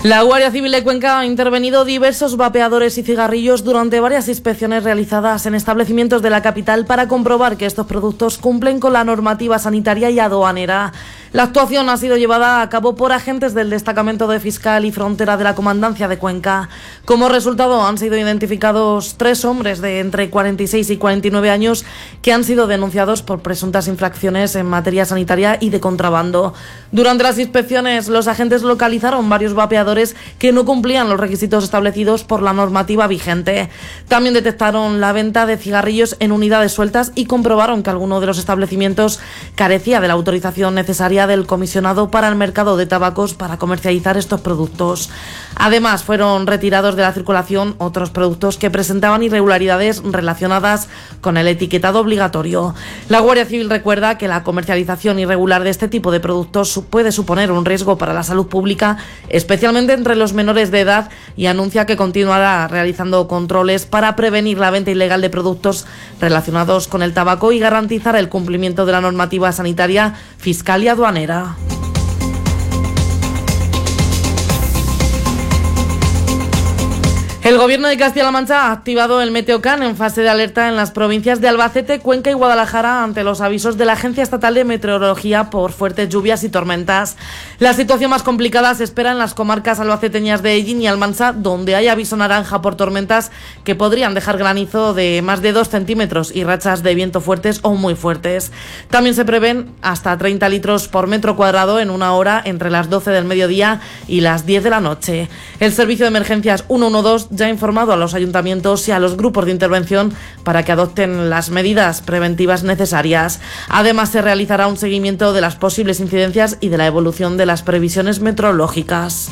La Guardia Civil de Cuenca ha intervenido diversos vapeadores y cigarrillos durante varias inspecciones realizadas en establecimientos de la capital para comprobar que estos productos cumplen con la normativa sanitaria y aduanera. La actuación ha sido llevada a cabo por agentes del Destacamento de Fiscal y Frontera de la Comandancia de Cuenca. Como resultado, han sido identificados 3 hombres de entre 46 y 49 años que han sido denunciados por presuntas infracciones en materia sanitaria y de contrabando. Durante las inspecciones, los agentes localizaron varios vapeadores que no cumplían los requisitos establecidos por la normativa vigente. También detectaron la venta de cigarrillos en unidades sueltas y comprobaron que alguno de los establecimientos carecía de la autorización necesaria del comisionado para el mercado de tabacos para comercializar estos productos. Además, fueron retirados de la circulación otros productos que presentaban irregularidades relacionadas con el etiquetado obligatorio. La Guardia Civil recuerda que la comercialización irregular de este tipo de productos puede suponer un riesgo para la salud pública, especialmente entre los menores de edad, y anuncia que continuará realizando controles para prevenir la venta ilegal de productos relacionados con el tabaco y garantizar el cumplimiento de la normativa sanitaria, fiscal y aduanera. El Gobierno de Castilla-La Mancha ha activado el Meteocan en fase de alerta en las provincias de Albacete, Cuenca y Guadalajara ante los avisos de la Agencia Estatal de Meteorología por fuertes lluvias y tormentas. La situación más complicada se espera en las comarcas albaceteñas de Ellín y Almansa, donde hay aviso naranja por tormentas que podrían dejar granizo de más de 2 centímetros y rachas de viento fuertes o muy fuertes. También se prevén hasta 30 litros por metro cuadrado en una hora entre las 12 del mediodía y las 10 de la noche. El Servicio de Emergencias 112 ya ha informado a los ayuntamientos y a los grupos de intervención para que adopten las medidas preventivas necesarias. Además, se realizará un seguimiento de las posibles incidencias y de la evolución de las previsiones meteorológicas.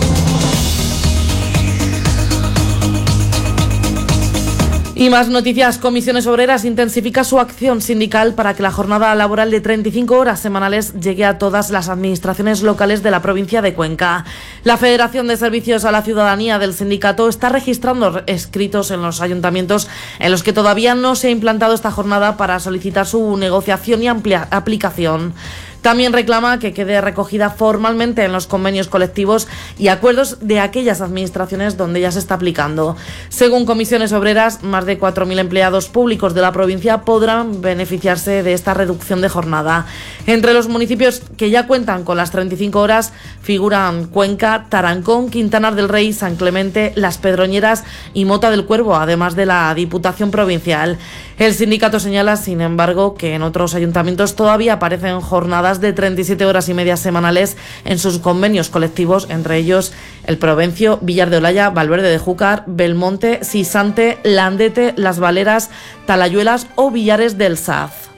Y más noticias. Comisiones Obreras intensifica su acción sindical para que la jornada laboral de 35 horas semanales llegue a todas las administraciones locales de la provincia de Cuenca. La Federación de Servicios a la Ciudadanía del sindicato está registrando escritos en los ayuntamientos en los que todavía no se ha implantado esta jornada para solicitar su negociación y aplicación. También reclama que quede recogida formalmente en los convenios colectivos y acuerdos de aquellas administraciones donde ya se está aplicando. Según Comisiones Obreras, más de 4.000 empleados públicos de la provincia podrán beneficiarse de esta reducción de jornada. Entre los municipios que ya cuentan con las 35 horas figuran Cuenca, Tarancón, Quintanar del Rey, San Clemente, Las Pedroñeras y Mota del Cuervo, además de la Diputación Provincial. El sindicato señala, sin embargo, que en otros ayuntamientos todavía aparecen jornadas de 37 horas y media semanales en sus convenios colectivos, entre ellos El Provencio, Villar de Olaya, Valverde de Júcar, Belmonte, Sisante, Landete, Las Valeras, Talayuelas o Villares del Saz.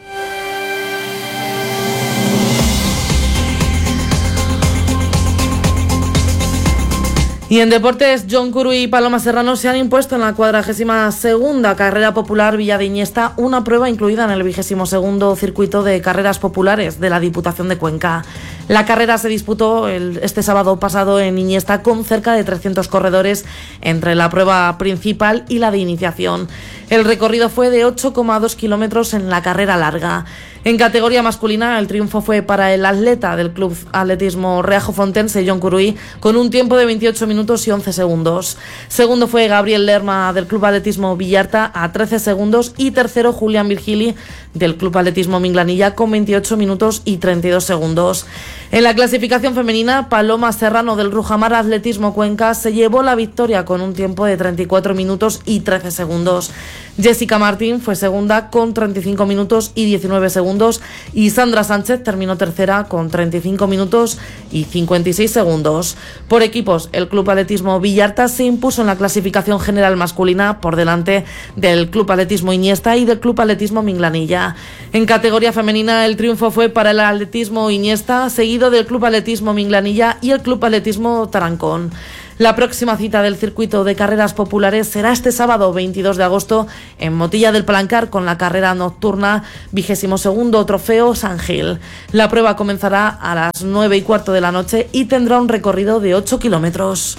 Y en deportes, John Curu y Paloma Serrano se han impuesto en la 42ª carrera popular Villa de Iñesta, una prueba incluida en el 22º circuito de carreras populares de la Diputación de Cuenca. La carrera se disputó este sábado pasado en Iñesta con cerca de 300 corredores entre la prueba principal y la de iniciación. El recorrido fue de 8,2 kilómetros en la carrera larga. En categoría masculina, el triunfo fue para el atleta del Club Atletismo Reajo Fontense, John Curuí, con un tiempo de 28 minutos y 11 segundos. Segundo fue Gabriel Lerma del Club Atletismo Villarta a 13 segundos y tercero Julián Virgili del Club Atletismo Minglanilla con 28 minutos y 32 segundos. En la clasificación femenina, Paloma Serrano del Rujamar Atletismo Cuenca se llevó la victoria con un tiempo de 34 minutos y 13 segundos. Jessica Martín fue segunda con 35 minutos y 19 segundos y Sandra Sánchez terminó tercera con 35 minutos y 56 segundos. Por equipos, el Club Atletismo Villarta se impuso en la clasificación general masculina por delante del Club Atletismo Iñesta y del Club Atletismo Minglanilla. En categoría femenina, el triunfo fue para el Atletismo Iñesta, seguido del Club Atletismo Minglanilla y el Club Atletismo Tarancón. La próxima cita del circuito de carreras populares será este sábado 22 de agosto en Motilla del Palancar con la carrera nocturna 22º Trofeo San Gil. La prueba comenzará a las 9:15 de la noche y tendrá un recorrido de 8 kilómetros.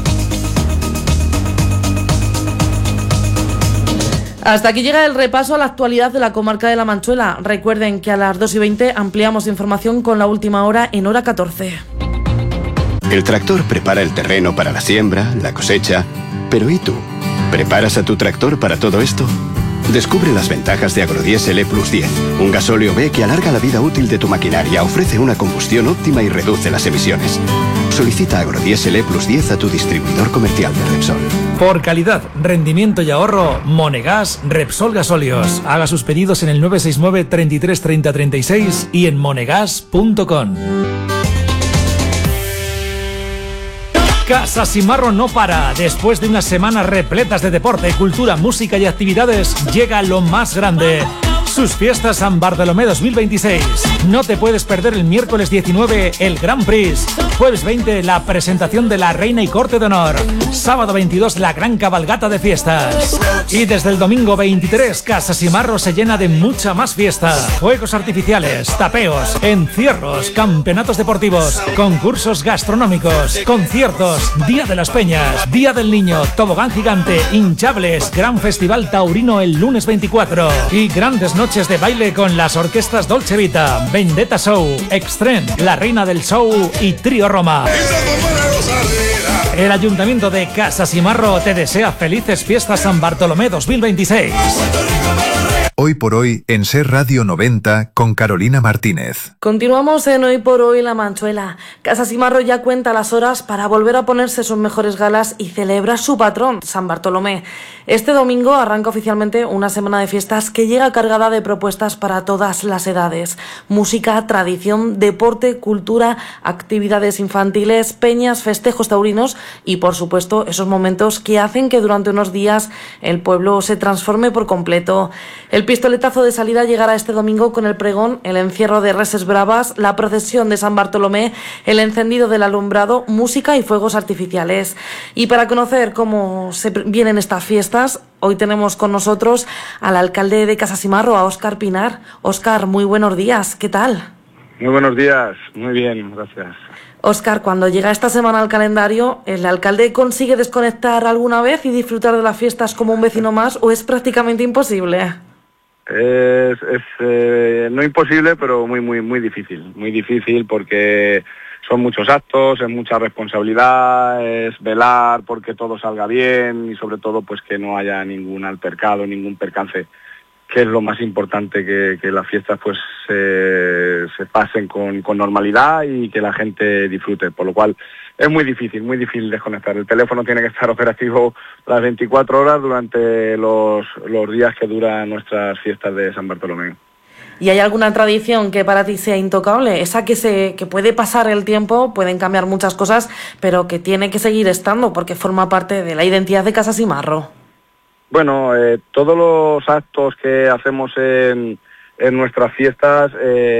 Hasta aquí llega el repaso a la actualidad de la comarca de La Manchuela. Recuerden que a las 2:20 ampliamos información con la última hora en hora 14. El tractor prepara el terreno para la siembra, la cosecha. Pero ¿y tú? ¿Preparas a tu tractor para todo esto? Descubre las ventajas de Agrodiesel E+10, un gasóleo B que alarga la vida útil de tu maquinaria, ofrece una combustión óptima y reduce las emisiones. Solicita Agrodiesel E+10 a tu distribuidor comercial de Repsol. Por calidad, rendimiento y ahorro, Monegas Repsol Gasóleos. Haga sus pedidos en el 969 33 30 36 y en monegas.com. Casa Simarro no para. Después de unas semanas repletas de deporte, cultura, música y actividades, llega lo más grande. Sus fiestas San Bartolomé 2026. No te puedes perder el miércoles 19 el Grand Prix. Jueves 20 la presentación de la Reina y Corte de Honor. Sábado 22 la gran cabalgata de fiestas. Y desde el domingo 23 Casa Simarro se llena de mucha más fiesta. Juegos artificiales, tapeos, encierros, campeonatos deportivos, concursos gastronómicos, conciertos, Día de las Peñas, Día del Niño, tobogán gigante, hinchables, gran festival taurino el lunes 24 y grandes noches de baile con las orquestas Dolce Vita, Vendetta Show, Extreme, La Reina del Show y Trío Roma. El Ayuntamiento de Casa Simarro te desea felices fiestas San Bartolomé 2026. Hoy por hoy en Ser Radio 90 con Carolina Martínez. Continuamos en Hoy por Hoy La Manchuela. Casa Simarro ya cuenta las horas para volver a ponerse sus mejores galas y celebra su patrón, San Bartolomé. Este domingo arranca oficialmente una semana de fiestas que llega cargada de propuestas para todas las edades. Música, tradición, deporte, cultura, actividades infantiles, peñas, festejos taurinos y, por supuesto, esos momentos que hacen que durante unos días el pueblo se transforme por completo. El pistoletazo de salida llegará este domingo con el pregón, el encierro de reses bravas, la procesión de San Bartolomé, el encendido del alumbrado, música y fuegos artificiales. Y para conocer cómo se vienen estas fiestas, hoy tenemos con nosotros al alcalde de Casa Simarro, a Óscar Pinar. Óscar, muy buenos días, ¿qué tal? Muy buenos días, muy bien, gracias. Óscar, cuando llega esta semana al calendario, ¿el alcalde consigue desconectar alguna vez y disfrutar de las fiestas como un vecino más o es prácticamente imposible? No imposible, pero muy difícil porque son muchos actos, es mucha responsabilidad, es velar porque todo salga bien y sobre todo pues que no haya ningún altercado, ningún percance, que es lo más importante, que las fiestas pues se pasen con normalidad y que la gente disfrute, por lo cual es muy difícil desconectar. El teléfono tiene que estar operativo las 24 horas durante los días que duran nuestras fiestas de San Bartolomé. ¿Y hay alguna tradición que para ti sea intocable? Esa que puede pasar el tiempo, pueden cambiar muchas cosas, pero que tiene que seguir estando porque forma parte de la identidad de Casa Simarro. Bueno, todos los actos que hacemos en nuestras fiestas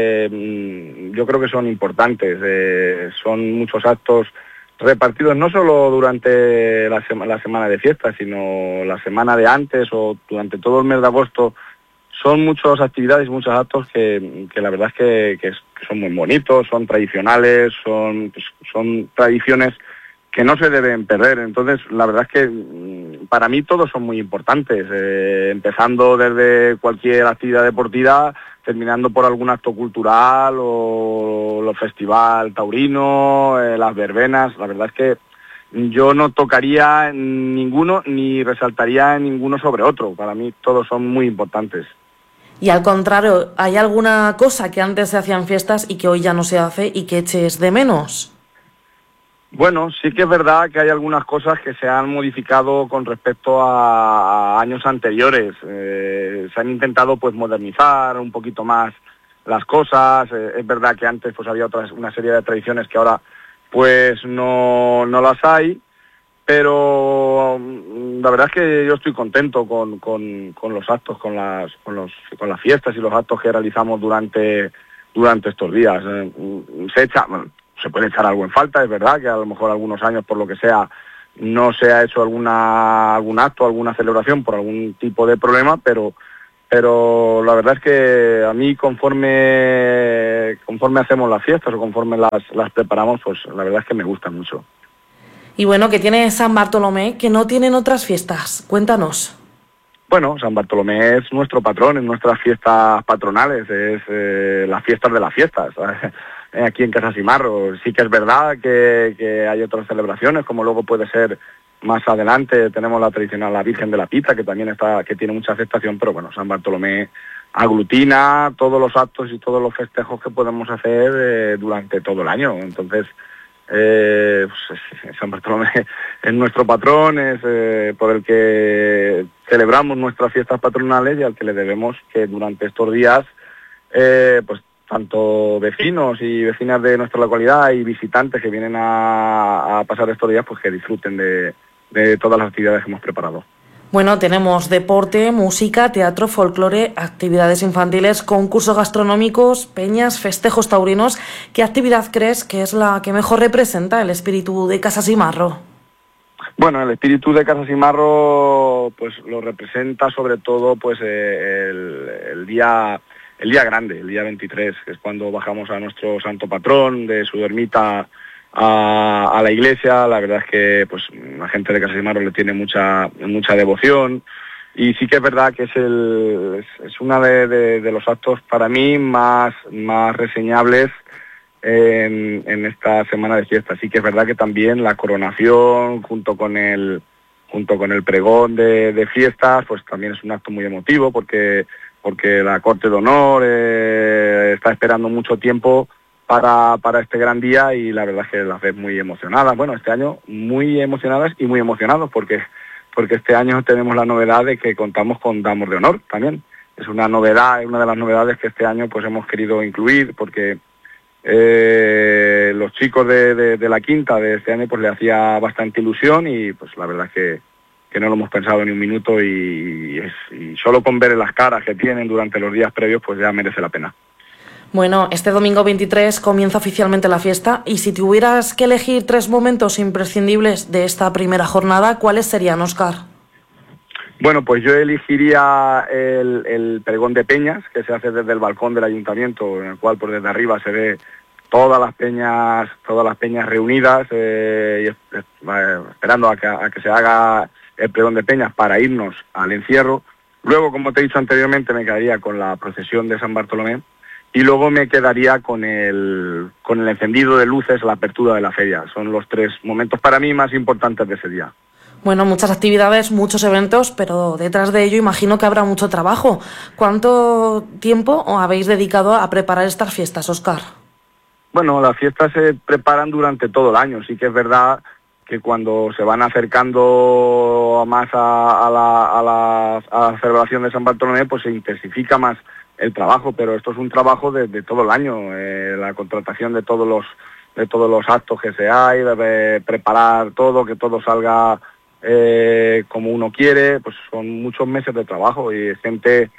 yo creo que son importantes. Son muchos actos repartidos no solo durante la semana de fiestas, sino la semana de antes o durante todo el mes de agosto. Son muchas actividades, muchos actos que la verdad es que son muy bonitos, son tradicionales, son tradiciones que no se deben perder. Entonces, la verdad es que para mí todos son muy importantes, empezando desde cualquier actividad deportiva, terminando por algún acto cultural o el festival taurino, las verbenas. La verdad es que yo no tocaría ninguno ni resaltaría ninguno sobre otro. Para mí todos son muy importantes. Y al contrario, ¿hay alguna cosa que antes se hacía en fiestas y que hoy ya no se hace y que eches de menos? Bueno, sí que es verdad que hay algunas cosas que se han modificado con respecto a años anteriores. Se han intentado pues modernizar un poquito más las cosas. Es verdad que antes pues había una serie de tradiciones que ahora pues no las hay, pero la verdad es que yo estoy contento con los actos, con las fiestas y los actos que realizamos durante estos días. Se puede echar algo en falta, es verdad que a lo mejor algunos años, por lo que sea, no se ha hecho algún acto, alguna celebración por algún tipo de problema, pero la verdad es que a mí conforme hacemos las fiestas o conforme las preparamos, pues la verdad es que me gustan mucho. Y bueno, que tiene San Bartolomé que no tienen otras fiestas, cuéntanos. Bueno, San Bartolomé es nuestro patrón, es nuestras fiestas patronales, es las fiestas de las fiestas. aquí en Casa Simarro. Sí que es verdad que hay otras celebraciones, como luego puede ser más adelante, tenemos la tradicional la Virgen de la Pita, que también que tiene mucha aceptación, pero bueno, San Bartolomé aglutina todos los actos y todos los festejos que podemos hacer durante todo el año. Entonces, San Bartolomé es nuestro patrón, es por el que celebramos nuestras fiestas patronales y al que le debemos que durante estos días, pues tanto vecinos y vecinas de nuestra localidad y visitantes que vienen a pasar estos días, pues que disfruten de todas las actividades que hemos preparado. Bueno, tenemos deporte, música, teatro, folclore, actividades infantiles, concursos gastronómicos, peñas, festejos taurinos. ¿Qué actividad crees que es la que mejor representa el espíritu de Casa Simarro? Bueno, el espíritu de Casa Simarro pues lo representa sobre todo pues el día grande, el día 23, que es cuando bajamos a nuestro santo patrón de su ermita a la iglesia. La verdad es que pues la gente de Casa Simarro le tiene mucha devoción, y sí que es verdad que es una de los actos para mí más reseñables en esta semana de fiesta. Sí que es verdad que también la coronación junto con el pregón de fiestas pues también es un acto muy emotivo, porque la Corte de Honor está esperando mucho tiempo para este gran día, y la verdad es que las ves muy emocionadas. Bueno, este año muy emocionadas y muy emocionados, porque este año tenemos la novedad de que contamos con Damos de Honor también. Es una novedad, es una de las novedades que este año pues hemos querido incluir, porque los chicos de la quinta de este año pues le hacía bastante ilusión, y pues la verdad es que no lo hemos pensado ni un minuto, y solo con ver las caras que tienen durante los días previos pues ya merece la pena. Bueno, este domingo 23 comienza oficialmente la fiesta, y si tuvieras que elegir 3 momentos imprescindibles de esta primera jornada, ¿cuáles serían, Óscar? Bueno, pues yo elegiría el pregón de peñas, que se hace desde el balcón del ayuntamiento, en el cual por desde arriba se ve todas las peñas reunidas, esperando a que se haga el pregón de peñas para irnos al encierro. Luego, como te he dicho anteriormente, me quedaría con la procesión de San Bartolomé, y luego me quedaría con el encendido de luces, la apertura de la feria. Son los 3 momentos para mí más importantes de ese día. Bueno, muchas actividades, muchos eventos, pero detrás de ello imagino que habrá mucho trabajo. ¿Cuánto tiempo habéis dedicado a preparar estas fiestas, Óscar? Bueno, las fiestas se preparan durante todo el año. Sí que es verdad que cuando se van acercando más a la celebración de San Bartolomé, pues se intensifica más el trabajo, pero esto es un trabajo de todo el año. La contratación de todos los actos que se hay, de preparar todo, que todo salga como uno quiere, pues son muchos meses de trabajo, y gente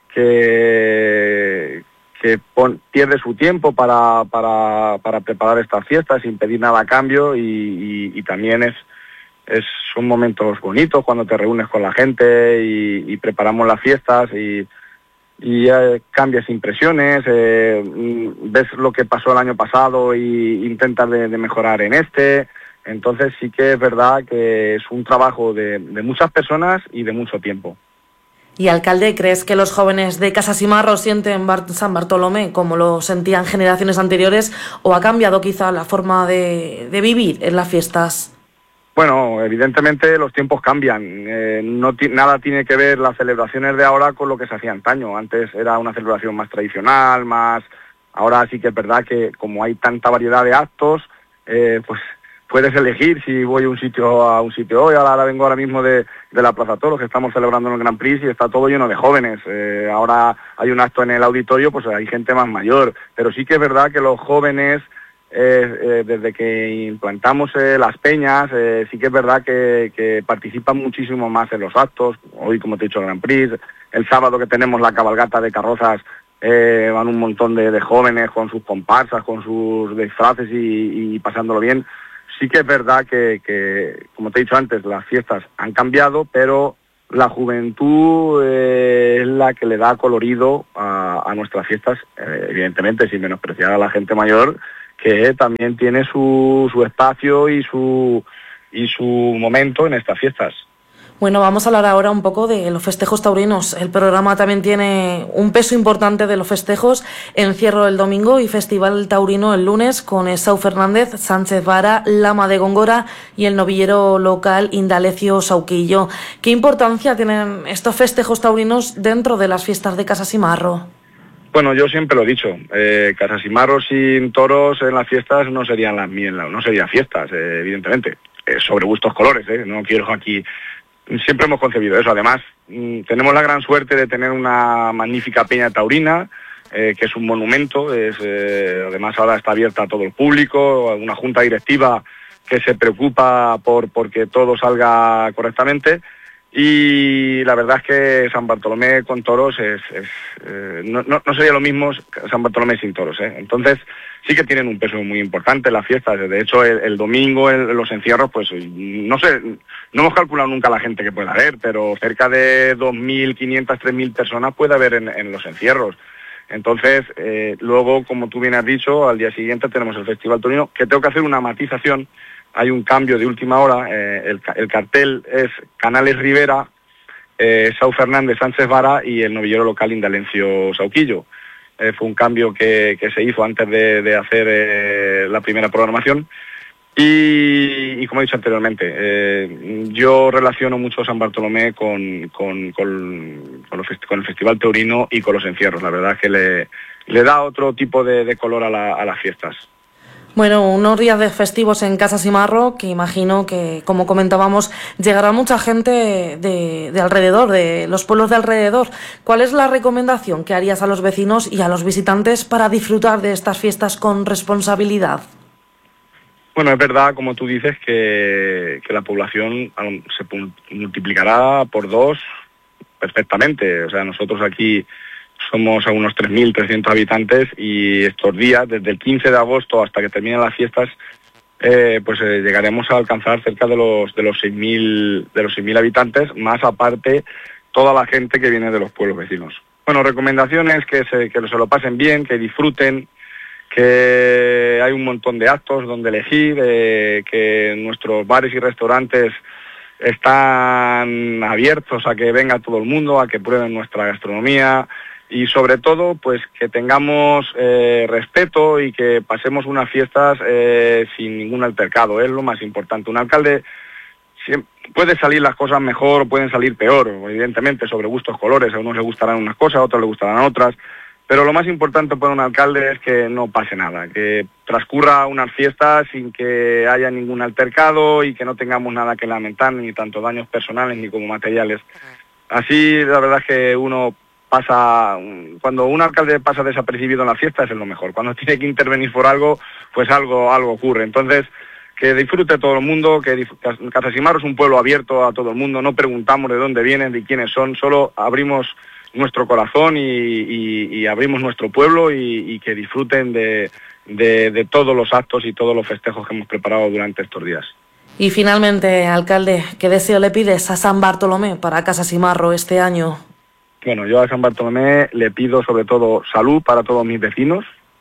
que pierde su tiempo para preparar estas fiestas sin pedir nada a cambio, y también son momentos bonitos cuando te reúnes con la gente y preparamos las fiestas y cambias impresiones, ves lo que pasó el año pasado y intentas de mejorar en este. Entonces sí que es verdad que es un trabajo de muchas personas y de mucho tiempo. Y, alcalde, ¿crees que los jóvenes de Casa Simarro sienten San Bartolomé como lo sentían generaciones anteriores, o ha cambiado quizá la forma de vivir en las fiestas? Bueno, evidentemente los tiempos cambian. Nada tiene que ver las celebraciones de ahora con lo que se hacía antaño. Antes era una celebración más tradicional, ahora sí que es verdad que como hay tanta variedad de actos, pues puedes elegir si voy a un sitio hoy. Ahora vengo ahora mismo de la Plaza Toros, que estamos celebrando en el Grand Prix, y está todo lleno de jóvenes. Ahora hay un acto en el auditorio, pues hay gente más mayor, pero sí que es verdad que los jóvenes, desde que implantamos las peñas, sí que es verdad que participan muchísimo más en los actos. Hoy, como te he dicho, el Grand Prix, el sábado que tenemos la cabalgata de carrozas, van un montón de jóvenes con sus comparsas, con sus disfraces y pasándolo bien. Sí que es verdad que, como te he dicho antes, las fiestas han cambiado, pero la juventud es la que le da colorido a nuestras fiestas, evidentemente sin menospreciar a la gente mayor, que también tiene su espacio y su momento en estas fiestas. Bueno, vamos a hablar ahora un poco de los festejos taurinos. El programa también tiene un peso importante de los festejos. Encierro el domingo y Festival Taurino el lunes con Esau Fernández, Sánchez Vara, Lama de Góngora y el novillero local Indalecio Sauquillo. ¿Qué importancia tienen estos festejos taurinos dentro de las fiestas de Casassimarro? Bueno, yo siempre lo he dicho, Casassimarro sin toros en las fiestas no serían fiestas, evidentemente. Sobre gustos colores, no quiero aquí... Siempre hemos concebido eso. Además, tenemos la gran suerte de tener una magnífica peña taurina, que es un monumento. Además, ahora está abierta a todo el público, una junta directiva que se preocupa por que todo salga correctamente. Y la verdad es que San Bartolomé con toros no sería lo mismo San Bartolomé sin toros. Entonces, sí que tienen un peso muy importante las fiestas. De hecho, el domingo, los encierros, pues no sé, no hemos calculado nunca la gente que pueda haber, pero cerca de 2.500, 3.000 personas puede haber en los encierros. Entonces, luego, como tú bien has dicho, al día siguiente tenemos el Festival Taurino, que tengo que hacer una matización. Hay un cambio de última hora, el cartel es Canales Rivera, Esau Fernández, Sánchez Vara y el novillero local Indalecio Sauquillo. Fue un cambio que se hizo antes de hacer la primera programación. Y como he dicho anteriormente, yo relaciono mucho San Bartolomé con el Festival Taurino y con los encierros. La verdad es que le da otro tipo de color a las fiestas. Bueno, unos días de festivos en Casassimarro que imagino que, como comentábamos, llegará mucha gente de alrededor, de los pueblos de alrededor. ¿Cuál es la recomendación que harías a los vecinos y a los visitantes para disfrutar de estas fiestas con responsabilidad? Bueno, es verdad, como tú dices, que la población se multiplicará por 2 perfectamente. O sea, nosotros aquí somos a unos 3.300 habitantes y estos días, desde el 15 de agosto hasta que terminen las fiestas, llegaremos a alcanzar cerca de los 6.000 habitantes, más aparte toda la gente que viene de los pueblos vecinos. Bueno, recomendaciones que se lo pasen bien, que disfruten, que hay un montón de actos donde elegir, que nuestros bares y restaurantes están abiertos a que venga todo el mundo, a que prueben nuestra gastronomía. Y sobre todo, pues que tengamos respeto y que pasemos unas fiestas sin ningún altercado, es lo más importante. Un alcalde, puede salir las cosas mejor, pueden salir peor, evidentemente, sobre gustos colores. A unos les gustarán unas cosas, a otros les gustarán otras, pero lo más importante para un alcalde es que no pase nada, que transcurra unas fiestas sin que haya ningún altercado y que no tengamos nada que lamentar, ni tanto daños personales ni como materiales. Así, la verdad es que cuando un alcalde pasa desapercibido en la fiesta es lo mejor. Cuando tiene que intervenir por algo, pues algo ocurre. Entonces, que disfrute todo el mundo, que Casassimarro es un pueblo abierto a todo el mundo, no preguntamos de dónde vienen, de quiénes son, solo abrimos nuestro corazón y abrimos nuestro pueblo y que disfruten de todos los actos y todos los festejos que hemos preparado durante estos días. Y finalmente, alcalde, ¿qué deseo le pides a San Bartolomé para Casassimarro este año? Bueno, yo a San Bartolomé le pido sobre todo salud para todos mis vecinos,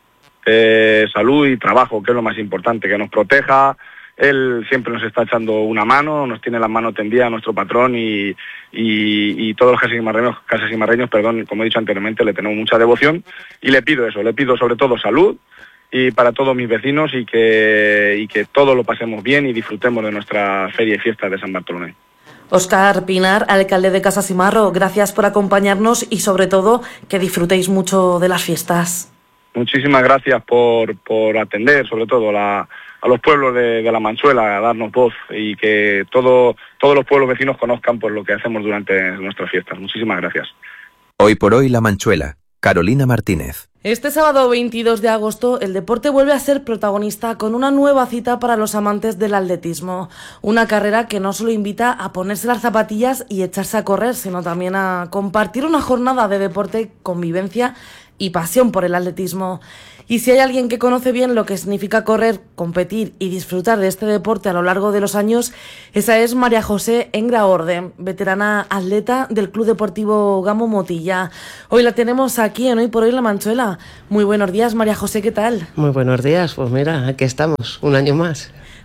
salud y trabajo, que es lo más importante, que nos proteja. Él siempre nos está echando una mano, nos tiene la mano tendida, nuestro patrón, y todos los casassimarreños, como he dicho anteriormente, le tenemos mucha devoción y le pido eso, le pido sobre todo salud y para todos mis vecinos y que todos lo pasemos bien y disfrutemos de nuestra feria y fiesta de San Bartolomé. Óscar Pinar, alcalde de Casassimarro, gracias por acompañarnos y sobre todo que disfrutéis mucho de las fiestas. Muchísimas gracias por atender sobre todo a los pueblos de La Manchuela, a darnos voz y que todos los pueblos vecinos conozcan pues lo que hacemos durante nuestras fiestas. Muchísimas gracias. Hoy por hoy La Manchuela, Carolina Martínez. Este sábado 22 de agosto el deporte vuelve a ser protagonista con una nueva cita para los amantes del atletismo. Una carrera que no solo invita a ponerse las zapatillas y echarse a correr, sino también a compartir una jornada de deporte, convivencia y pasión por el atletismo. Y si hay alguien que conoce bien lo que significa correr, competir y disfrutar de este deporte a lo largo de los años, esa es María José Engra Orde, veterana atleta del Club Deportivo Gamo Motilla. Hoy la tenemos aquí en Hoy por Hoy La Manchuela. Muy buenos días, María José, ¿qué tal? Muy buenos días, pues mira, aquí estamos, un año más.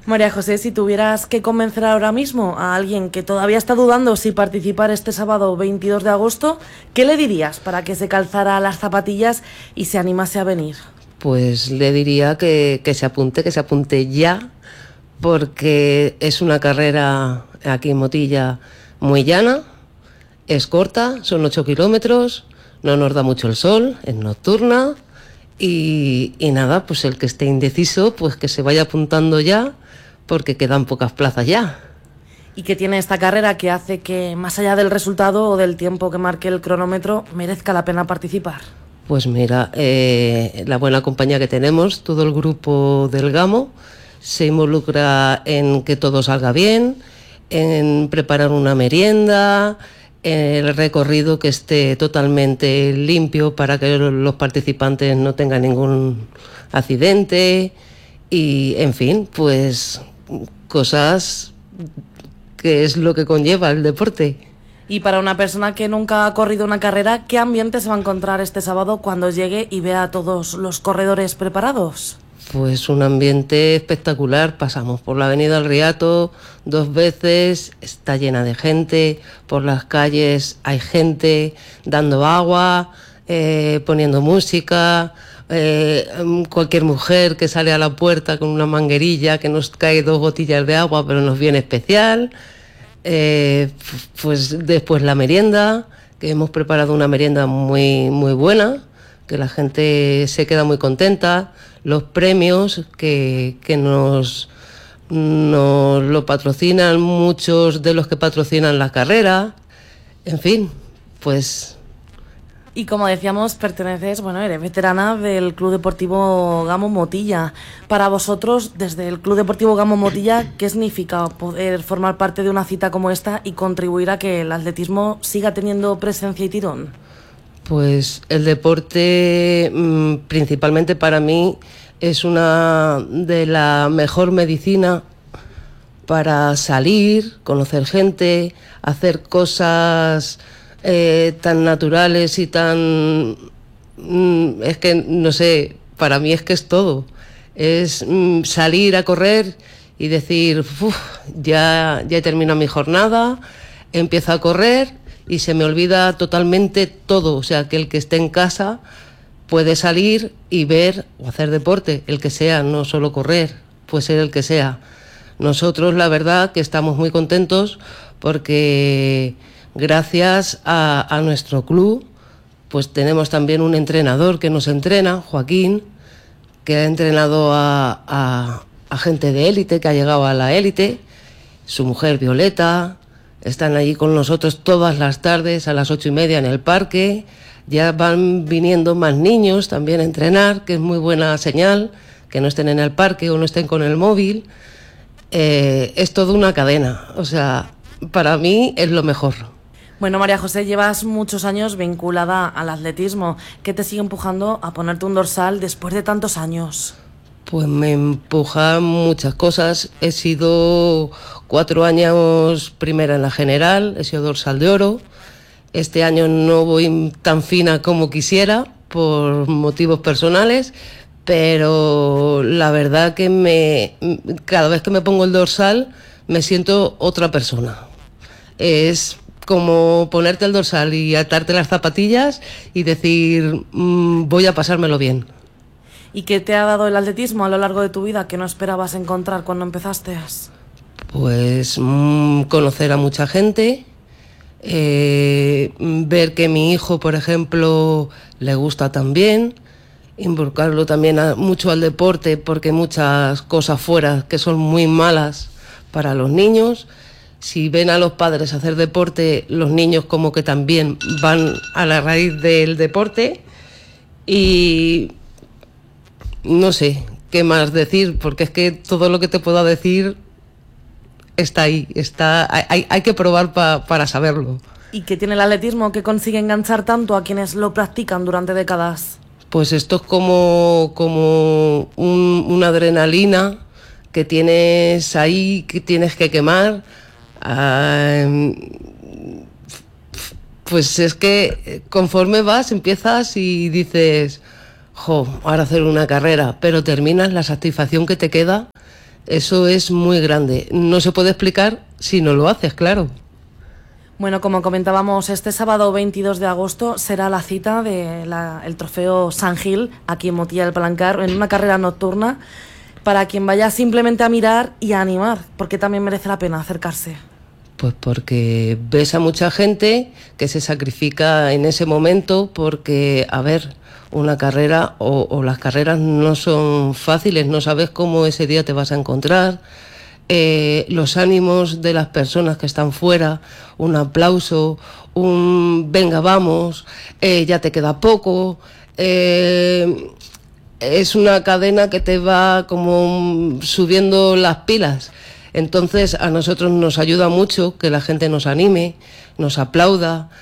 María José, si tuvieras que convencer ahora mismo a alguien que todavía está dudando si participar este sábado 22 de agosto, ¿qué le dirías para que se calzara las zapatillas y se animase a venir? Pues le diría que se apunte ya, porque es una carrera aquí en Motilla muy llana, es corta, son 8 kilómetros, no nos da mucho el sol, es nocturna y nada, pues el que esté indeciso, pues que se vaya apuntando ya, porque quedan pocas plazas ya. ¿Y qué tiene esta carrera que hace que, más allá del resultado o del tiempo que marque el cronómetro, merezca la pena participar? Pues mira, la buena compañía que tenemos, todo el grupo del Gamo se involucra en que todo salga bien, en preparar una merienda, el recorrido que esté totalmente limpio para que los participantes no tengan ningún accidente y, en fin, pues cosas que es lo que conlleva el deporte. Y para una persona que nunca ha corrido una carrera, ¿qué ambiente se va a encontrar este sábado cuando llegue y vea a todos los corredores preparados? Pues un ambiente espectacular. Pasamos por la avenida El Riato 2 veces, está llena de gente, por las calles hay gente dando agua, poniendo música, cualquier mujer que sale a la puerta con una manguerilla que nos cae 2 botellas de agua, pero nos viene especial. Pues después la merienda, que hemos preparado una merienda muy, muy buena, que la gente se queda muy contenta. Los premios que nos lo patrocinan muchos de los que patrocinan la carrera. En fin, pues... Y como decíamos, eres veterana del Club Deportivo Gamo Motilla. Para vosotros, desde el Club Deportivo Gamo Motilla, ¿qué significa poder formar parte de una cita como esta y contribuir a que el atletismo siga teniendo presencia y tirón? Pues el deporte, principalmente para mí, es una de la mejor medicina para salir, conocer gente, hacer cosas tan naturales y tan... es que, no sé, para mí es que es todo. Es salir a correr y decir, ya he terminado mi jornada, empiezo a correr y se me olvida totalmente todo. O sea, que el que esté en casa puede salir y ver o hacer deporte, el que sea, no solo correr, puede ser el que sea. Nosotros, la verdad, que estamos muy contentos porque gracias a nuestro club, pues tenemos también un entrenador que nos entrena, Joaquín, que ha entrenado a gente de élite, que ha llegado a la élite, su mujer Violeta. Están allí con nosotros todas las tardes a las 8:30 en el parque. Ya van viniendo más niños también a entrenar, que es muy buena señal, que no estén en el parque o no estén con el móvil. Es toda una cadena. O sea, para mí es lo mejor. Bueno, María José, llevas muchos años vinculada al atletismo. ¿Qué te sigue empujando a ponerte un dorsal después de tantos años? Pues me empujan muchas cosas. He sido 4 años primera en la general, he sido dorsal de oro. Este año no voy tan fina como quisiera por motivos personales, pero la verdad que cada vez que me pongo el dorsal me siento otra persona. Es como ponerte el dorsal y atarte las zapatillas y decir, voy a pasármelo bien. ¿Y qué te ha dado el atletismo a lo largo de tu vida que no esperabas encontrar cuando empezaste? Pues conocer a mucha gente, ver que mi hijo, por ejemplo, le gusta también, involucrarlo también mucho al deporte, porque hay muchas cosas fuera que son muy malas para los niños. Si ven a los padres hacer deporte, los niños como que también van a la raíz del deporte. Y no sé qué más decir, porque es que todo lo que te puedo decir está ahí, hay que probar para saberlo. ¿Y qué tiene el atletismo que consigue enganchar tanto a quienes lo practican durante décadas? Pues esto es como una adrenalina que tienes ahí, que tienes que quemar. Pues es que conforme vas, empiezas y dices, ahora hacer una carrera, pero terminas, la satisfacción que te queda Eso es muy grande. No se puede explicar si no lo haces, claro. Bueno, como comentábamos, este sábado 22 de agosto será la cita del trofeo San Gil aquí en Motilla del Palancar, en una carrera nocturna para quien vaya simplemente a mirar y a animar, porque también merece la pena acercarse. Pues porque ves a mucha gente que se sacrifica en ese momento porque, a ver, una carrera o las carreras no son fáciles, no sabes cómo ese día te vas a encontrar. Los ánimos de las personas que están fuera, un aplauso, un venga vamos, ya te queda poco, es una cadena que te va como subiendo las pilas. Entonces a nosotros nos ayuda mucho que la gente nos anime, nos aplauda,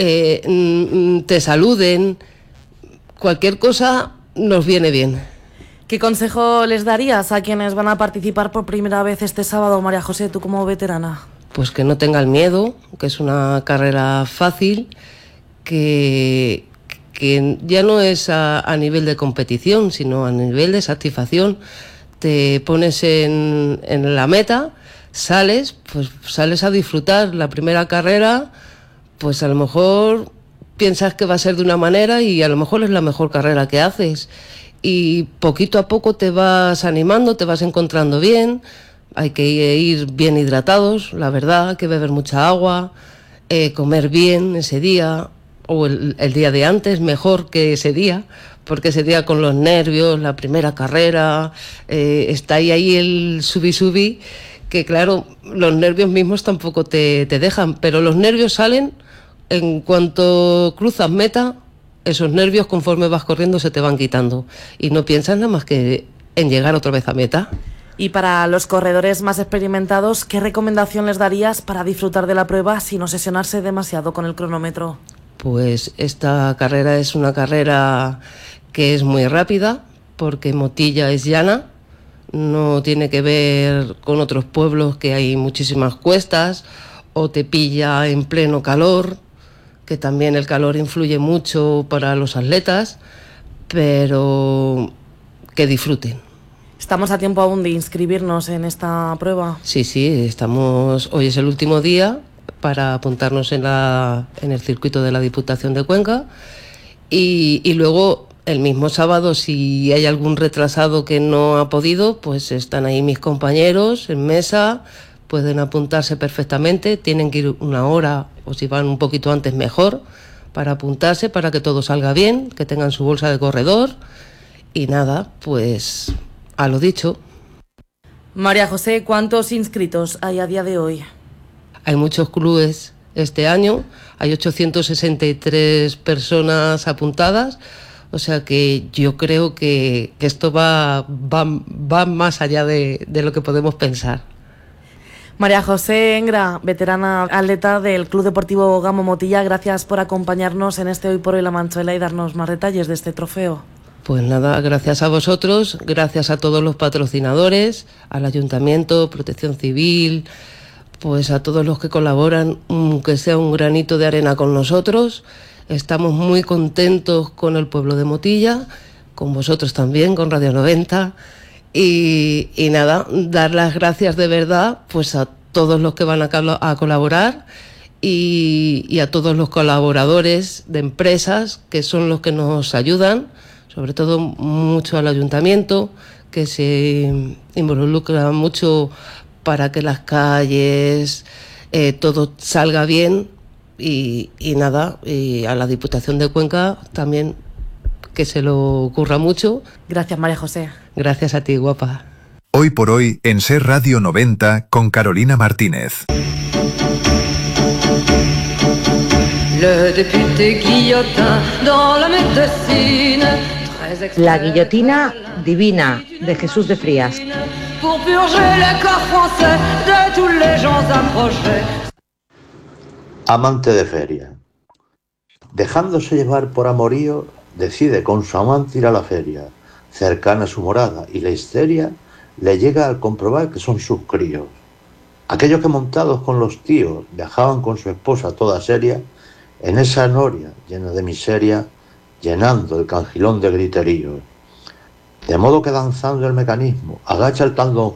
te saluden, cualquier cosa nos viene bien. ¿Qué consejo les darías a quienes van a participar por primera vez este sábado, María José, tú como veterana? Pues que no tengan miedo, que es una carrera fácil, que ya no es a nivel de competición, sino a nivel de satisfacción. Te pones en la meta, sales a disfrutar. La primera carrera, pues a lo mejor piensas que va a ser de una manera y a lo mejor es la mejor carrera que haces. Y poquito a poco te vas animando, te vas encontrando bien. Hay que ir bien hidratados, la verdad, hay que beber mucha agua, comer bien ese día o el día de antes, mejor que ese día, porque ese día con los nervios, la primera carrera, está ahí el subí, que claro, los nervios mismos tampoco te dejan, pero los nervios salen en cuanto cruzas meta. Esos nervios, conforme vas corriendo, se te van quitando y no piensas nada más que en llegar otra vez a meta. Y para los corredores más experimentados, ¿qué recomendación les darías para disfrutar de la prueba sin obsesionarse demasiado con el cronómetro? Pues esta carrera es una carrera que es muy rápida, porque Motilla es llana, no tiene que ver con otros pueblos que hay muchísimas cuestas o te pilla en pleno calor, que también el calor influye mucho para los atletas, pero que disfruten. ¿Estamos a tiempo aún de inscribirnos en esta prueba? Sí, hoy es el último día para apuntarnos en el circuito de la Diputación de Cuenca y luego el mismo sábado, si hay algún retrasado que no ha podido, pues están ahí mis compañeros en mesa, pueden apuntarse perfectamente, tienen que ir una hora o si van un poquito antes mejor para apuntarse, para que todo salga bien, que tengan su bolsa de corredor y nada, pues a lo dicho. María José, ¿cuántos inscritos hay a día de hoy? Hay muchos clubes este año, hay 863 personas apuntadas, o sea que yo creo que esto va más allá de lo que podemos pensar. María José Engra, veterana atleta del Club Deportivo Gamo Motilla, gracias por acompañarnos en este Hoy por Hoy La Manchuela y darnos más detalles de este trofeo. Pues nada, gracias a vosotros, gracias a todos los patrocinadores, al Ayuntamiento, Protección Civil, pues a todos los que colaboran, que sea un granito de arena con nosotros. Estamos muy contentos con el pueblo de Motilla, con vosotros también, con Radio 90. Y nada, dar las gracias de verdad pues a todos los que van a colaborar y a todos los colaboradores de empresas que son los que nos ayudan, sobre todo mucho al ayuntamiento, que se involucra mucho para que las calles, todo salga bien y nada, y a la Diputación de Cuenca también, que se lo ocurra mucho. Gracias, María José. Gracias a ti, guapa. Hoy por hoy en Ser Radio 90 con Carolina Martínez. La guillotina divina de Jesús de Frías. Amante de feria. Dejándose llevar por amorío, decide con su amante ir a la feria, cercana a su morada, y la histeria le llega al comprobar que son sus críos. Aquellos que montados con los tíos viajaban con su esposa toda seria, en esa noria llena de miseria, llenando el cangilón de griteríos. De modo que danzando el mecanismo, agacha el taldón